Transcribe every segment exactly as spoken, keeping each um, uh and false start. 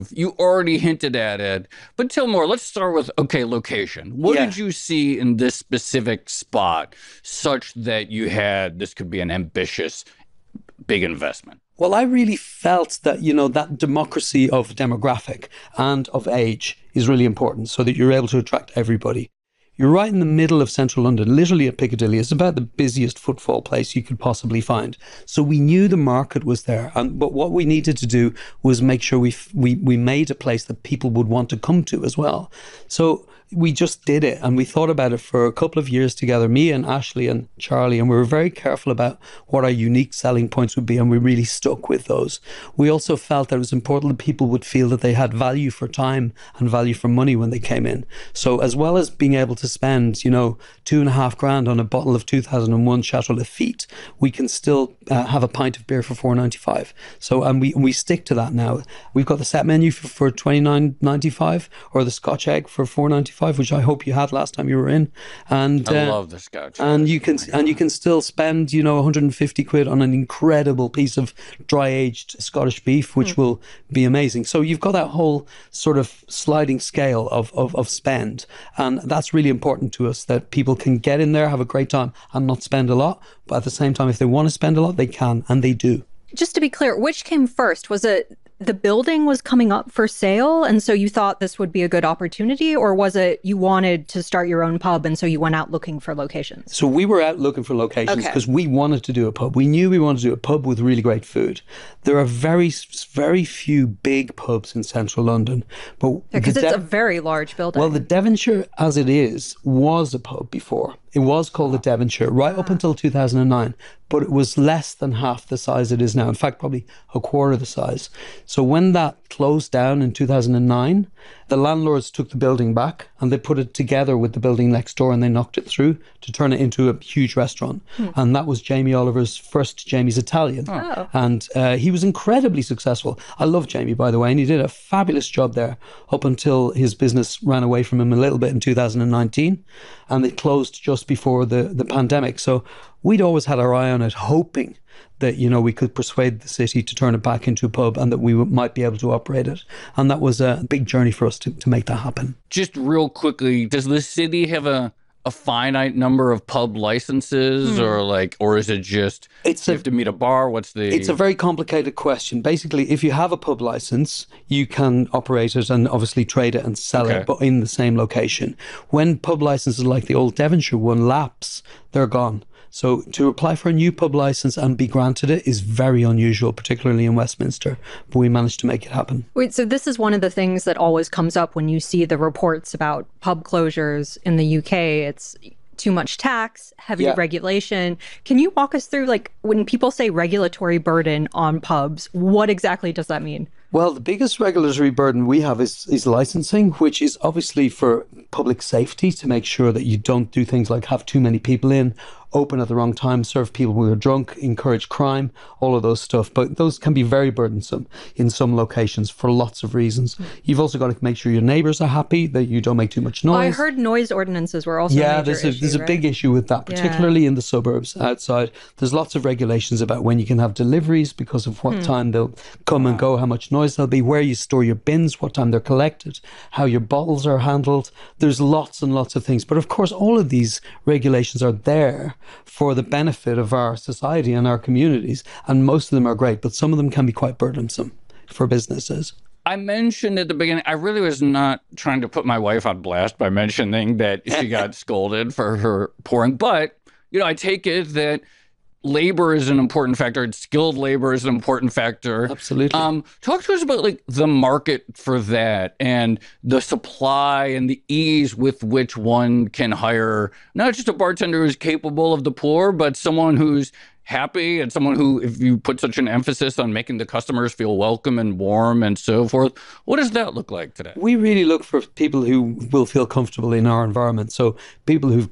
You already hinted at it, but tell more. Let's start with, okay, location. What Yeah. did you see in this specific spot such that you had this could be an ambitious, big investment? Well, I really felt that, you know, that democracy of demographic and of age is really important so that you're able to attract everybody. You're right in the middle of central London, literally at Piccadilly. It's about the busiest footfall place you could possibly find. So we knew the market was there. And, but what we needed to do was make sure we, we, we made a place that people would want to come to as well. So we just did it, and we thought about it for a couple of years together, me and Ashley and Charlie, and we were very careful about what our unique selling points would be, and we really stuck with those. We also felt that it was important that people would feel that they had value for time and value for money when they came in. So as well as being able to spend, you know, two and a half grand on a bottle of two thousand one Chateau Lafite, we can still uh, have a pint of beer for four ninety-five. So and we we stick to that now. We've got the set menu for, for twenty-nine ninety-five, or the Scotch egg for four ninety-five, which I hope you had last time you were in. And I uh, love the Scotch. And you can and you can still spend, you know, one hundred fifty quid on an incredible piece of dry aged Scottish beef, which mm. will be amazing. So you've got that whole sort of sliding scale of, of of spend, and that's really important to us, that people can get in there, have a great time, and not spend a lot. But at the same time, if they want to spend a lot, they can, and they do. Just to be clear, which came first? Was it the building was coming up for sale, and so you thought this would be a good opportunity, or was it you wanted to start your own pub and so you went out looking for locations? So we were out looking for locations because okay. we wanted to do a pub. We knew we wanted to do a pub with really great food. There are very, very few big pubs in central London. but Because yeah, it's De- a very large building. Well, the Devonshire, as it is, was a pub before. It was called the Devonshire right up until two thousand nine, but it was less than half the size it is now. In fact, probably a quarter the size. So when that closed down in two thousand nine, the landlords took the building back and they put it together with the building next door, and they knocked it through to turn it into a huge restaurant. Hmm. And that was Jamie Oliver's first Jamie's Italian. Oh. And uh, he was incredibly successful. I love Jamie, by the way, and he did a fabulous job there up until his business ran away from him a little bit in two thousand nineteen, and it closed just before the, the pandemic. So we'd always had our eye on it, hoping that, you know, we could persuade the city to turn it back into a pub and that we w- might be able to operate it. And that was a big journey for us to, to make that happen. Just real quickly, does the city have a a finite number of pub licenses, hmm. or like, or is it just it's you a, have to meet a bar? What's the? It's a very complicated question. Basically, if you have a pub license, you can operate it and obviously trade it and sell okay. it, but in the same location. When pub licenses like the old Devonshire one lapse, they're gone. So to apply for a new pub license and be granted it is very unusual, particularly in Westminster. But we managed to make it happen. Wait, so this is one of the things that always comes up when you see the reports about pub closures in the U K. It's too much tax, heavy yeah. regulation. Can you walk us through, like, when people say regulatory burden on pubs, what exactly does that mean? Well, the biggest regulatory burden we have is, is licensing, which is obviously for public safety, to make sure that you don't do things like have too many people in, open at the wrong time, serve people who are drunk, encourage crime, all of those stuff. But those can be very burdensome in some locations for lots of reasons. You've also got to make sure your neighbours are happy, that you don't make too much noise. Oh, I heard noise ordinances were also yeah, a major there's a issue, there's right? a big issue with that, particularly yeah. in the suburbs outside. There's lots of regulations about when you can have deliveries because of what hmm. time they'll come and go, how much noise there'll be, where you store your bins, what time they're collected, how your bottles are handled. There's lots and lots of things. But of course, all of these regulations are there for the benefit of our society and our communities, and most of them are great, but some of them can be quite burdensome for businesses. I mentioned at the beginning, I really was not trying to put my wife on blast by mentioning that she got scolded for her pouring, but, you know, I take it that labor is an important factor, and skilled labor is an important factor. Absolutely. Um, talk to us about, like, the market for that and the supply and the ease with which one can hire not just a bartender who's capable of the pour, but someone who's happy and someone who, if you put such an emphasis on making the customers feel welcome and warm and so forth. What does that look like today? We really look for people who will feel comfortable in our environment. So people who've got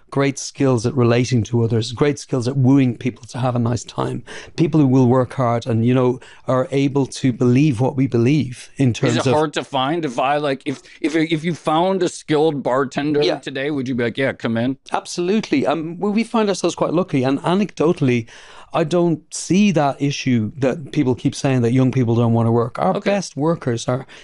great skills at relating to others, great skills at wooing people to have a nice time, people who will work hard and, you know, are able to believe what we believe in terms of... Is it hard to find? If I like, if if if you found a skilled bartender Yeah. today, would you be like, yeah, come in? Absolutely. Um, we we find ourselves quite lucky. And anecdotally, I don't see that issue that people keep saying that young people don't want to work. Our Okay. best workers are